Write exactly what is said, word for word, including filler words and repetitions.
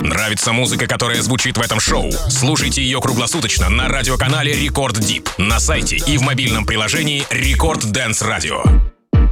Нравится музыка, которая звучит в этом шоу? Слушайте ее круглосуточно на радиоканале Рекорд Дип, на сайте и в мобильном приложении Рекорд Дэнс Радио.